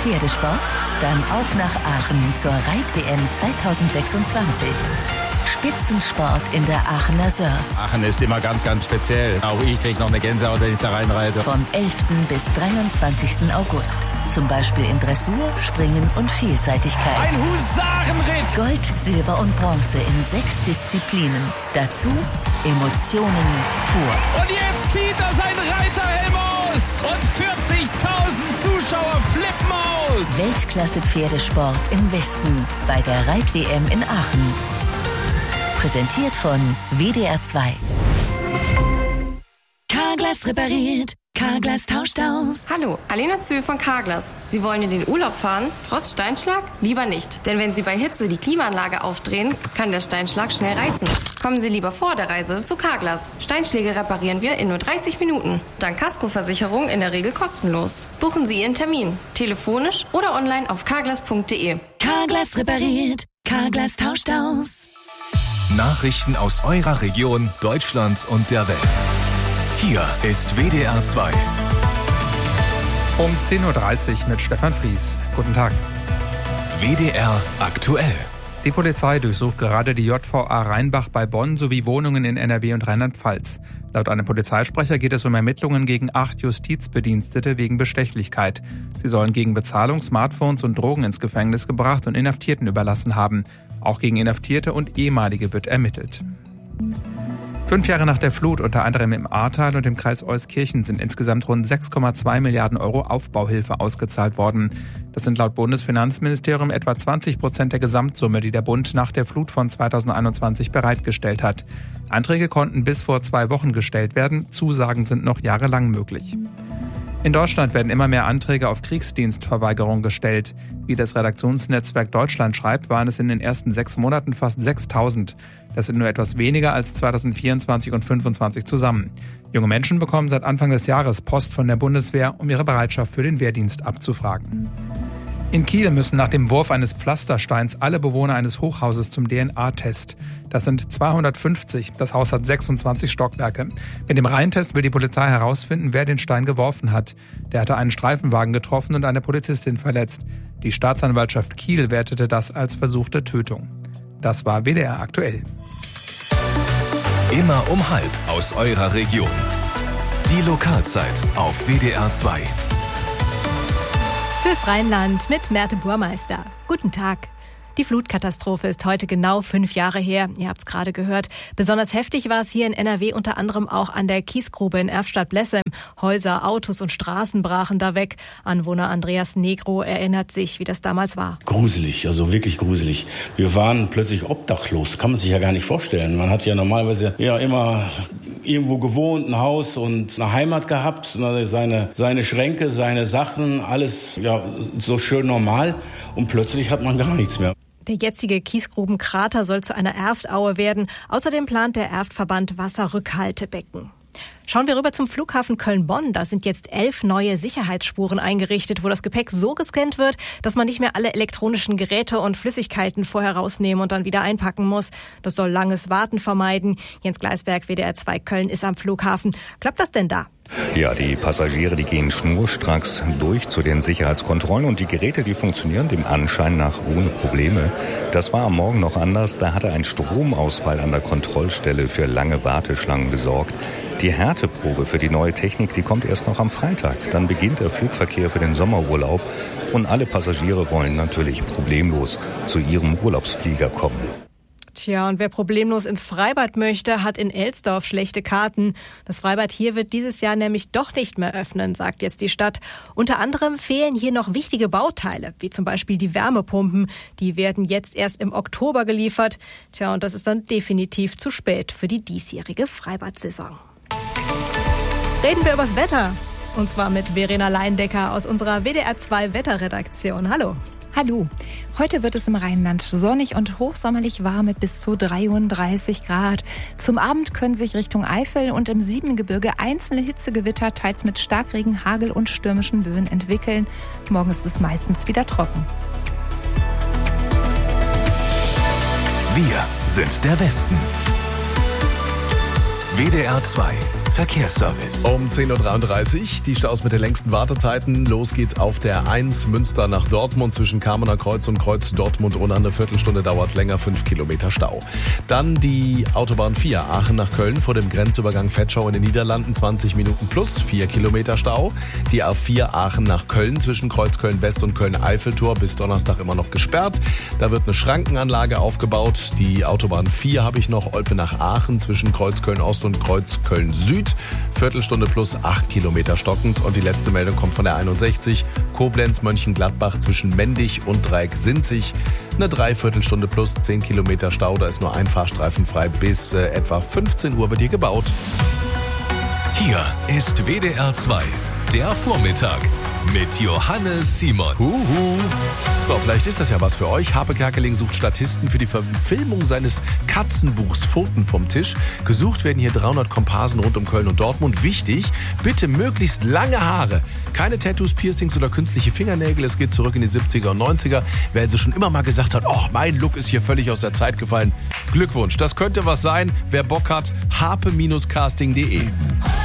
Pferdesport? Dann auf nach Aachen zur Reit-WM 2026. Spitzensport in der Aachener Sörs. Aachen ist immer ganz, ganz speziell. Auch ich kriege noch eine Gänsehaut, wenn ich da reinreite. Vom 11. bis 23. August. Zum Beispiel in Dressur, Springen und Vielseitigkeit. Ein Husarenritt! Gold, Silber und Bronze in 6 Disziplinen. Dazu Emotionen pur. Und jetzt zieht er sein Reiterhelm aus! Und 40.000 Zuschauer flippen aus! Weltklasse-Pferdesport im Westen bei der Reit-WM in Aachen. Präsentiert von WDR 2. Carglass repariert. Carglass tauscht aus. Hallo, Alena Zühl von Carglass. Sie wollen in den Urlaub fahren? Trotz Steinschlag? Lieber nicht. Denn wenn Sie bei Hitze die Klimaanlage aufdrehen, kann der Steinschlag schnell reißen. Kommen Sie lieber vor der Reise zu Carglass. Steinschläge reparieren wir in nur 30 Minuten. Dank Kaskoversicherung in der Regel kostenlos. Buchen Sie Ihren Termin. Telefonisch oder online auf carglass.de. Carglass repariert. Carglass tauscht aus. Nachrichten aus eurer Region, Deutschland und der Welt. Hier ist WDR 2. Um 10.30 Uhr mit Stefan Fries. Guten Tag. WDR aktuell. Die Polizei durchsucht gerade die JVA Rheinbach bei Bonn sowie Wohnungen in NRW und Rheinland-Pfalz. Laut einem Polizeisprecher geht es um Ermittlungen gegen 8 Justizbedienstete wegen Bestechlichkeit. Sie sollen gegen Bezahlung Smartphones und Drogen ins Gefängnis gebracht und Inhaftierten überlassen haben. Auch gegen Inhaftierte und Ehemalige wird ermittelt. 5 Jahre nach der Flut, unter anderem im Ahrtal und im Kreis Euskirchen, sind insgesamt rund 6,2 Milliarden Euro Aufbauhilfe ausgezahlt worden. Das sind laut Bundesfinanzministerium etwa 20% der Gesamtsumme, die der Bund nach der Flut von 2021 bereitgestellt hat. Anträge konnten bis vor 2 Wochen gestellt werden, Zusagen sind noch jahrelang möglich. In Deutschland werden immer mehr Anträge auf Kriegsdienstverweigerung gestellt. Wie das Redaktionsnetzwerk Deutschland schreibt, waren es in den ersten 6 Monaten fast 6.000. Das sind nur etwas weniger als 2024 und 2025 zusammen. Junge Menschen bekommen seit Anfang des Jahres Post von der Bundeswehr, um ihre Bereitschaft für den Wehrdienst abzufragen. In Kiel müssen nach dem Wurf eines Pflastersteins alle Bewohner eines Hochhauses zum DNA-Test. Das sind 250. Das Haus hat 26 Stockwerke. Mit dem Reihentest will die Polizei herausfinden, wer den Stein geworfen hat. Der hatte einen Streifenwagen getroffen und eine Polizistin verletzt. Die Staatsanwaltschaft Kiel wertete das als versuchte Tötung. Das war WDR aktuell. Immer um 12:30 aus eurer Region. Die Lokalzeit auf WDR 2. Fürs Rheinland mit Merte Burmeister. Guten Tag. Die Flutkatastrophe ist heute genau 5 Jahre her. Ihr habt es gerade gehört. Besonders heftig war es hier in NRW unter anderem auch an der Kiesgrube in Erftstadt-Blessem. Häuser, Autos und Straßen brachen da weg. Anwohner Andreas Negro erinnert sich, wie das damals war. Gruselig, also wirklich gruselig. Wir waren plötzlich obdachlos. Kann man sich ja gar nicht vorstellen. Man hat ja normalerweise immer irgendwo gewohnt, ein Haus und eine Heimat gehabt. Seine Schränke, seine Sachen, alles so schön normal. Und plötzlich hat man gar nichts mehr. Der jetzige Kiesgrubenkrater soll zu einer Erftaue werden. Außerdem plant der Erftverband Wasserrückhaltebecken. Schauen wir rüber zum Flughafen Köln-Bonn. Da sind jetzt 11 neue Sicherheitsspuren eingerichtet, wo das Gepäck so gescannt wird, dass man nicht mehr alle elektronischen Geräte und Flüssigkeiten vorher rausnehmen und dann wieder einpacken muss. Das soll langes Warten vermeiden. Jens Gleisberg, WDR 2 Köln, ist am Flughafen. Klappt das denn da? Ja, die Passagiere, die gehen schnurstracks durch zu den Sicherheitskontrollen und die Geräte, die funktionieren dem Anschein nach ohne Probleme. Das war am Morgen noch anders. Da hatte ein Stromausfall an der Kontrollstelle für lange Warteschlangen gesorgt. Die Härteprobe für die neue Technik, die kommt erst noch am Freitag. Dann beginnt der Flugverkehr für den Sommerurlaub und alle Passagiere wollen natürlich problemlos zu ihrem Urlaubsflieger kommen. Tja, und wer problemlos ins Freibad möchte, hat in Elsdorf schlechte Karten. Das Freibad hier wird dieses Jahr nämlich doch nicht mehr öffnen, sagt jetzt die Stadt. Unter anderem fehlen hier noch wichtige Bauteile, wie zum Beispiel die Wärmepumpen. Die werden jetzt erst im Oktober geliefert. Tja, und das ist dann definitiv zu spät für die diesjährige Freibad-Saison. Reden wir übers Wetter. Und zwar mit Verena Leindecker aus unserer WDR 2 Wetterredaktion. Hallo. Hallo. Heute wird es im Rheinland sonnig und hochsommerlich warm mit bis zu 33 Grad. Zum Abend können sich Richtung Eifel und im Siebengebirge einzelne Hitzegewitter teils mit Starkregen, Hagel und stürmischen Böen entwickeln. Morgen ist es meistens wieder trocken. Wir sind der Westen. WDR 2 Verkehrsservice. Um 10.33 Uhr, die Staus mit den längsten Wartezeiten. Los geht's auf der 1 Münster nach Dortmund zwischen Kamener Kreuz und Kreuz Dortmund-Unna. Eine Viertelstunde dauert's länger, 5 Kilometer Stau. Dann die Autobahn 4 Aachen nach Köln vor dem Grenzübergang Vetschau in den Niederlanden, 20 Minuten plus 4 Kilometer Stau. Die A4 Aachen nach Köln zwischen Kreuzköln West und Köln-Eiffeltor bis Donnerstag immer noch gesperrt. Da wird eine Schrankenanlage aufgebaut. Die Autobahn 4 habe ich noch, Olpe nach Aachen zwischen Kreuzköln Ost und Kreuzköln Süd. Viertelstunde plus 8 Kilometer stockend. Und die letzte Meldung kommt von der 61. Koblenz-Mönchengladbach zwischen Mendig und Dreieck-Sinzig. Eine Dreiviertelstunde plus 10 Kilometer Stau. Da ist nur ein Fahrstreifen frei. Bis etwa 15 Uhr wird hier gebaut. Hier ist WDR 2, der Vormittag mit Johannes Simon. So, vielleicht ist das ja was für euch. Harpe Kerkeling sucht Statisten für die Verfilmung seines Katzenbuchs Pfoten vom Tisch. Gesucht werden hier 300 Komparsen rund um Köln und Dortmund. Wichtig, bitte möglichst lange Haare. Keine Tattoos, Piercings oder künstliche Fingernägel. Es geht zurück in die 70er und 90er. Wer also schon immer mal gesagt hat, ach, mein Look ist hier völlig aus der Zeit gefallen. Glückwunsch, das könnte was sein. Wer Bock hat, harpe-casting.de.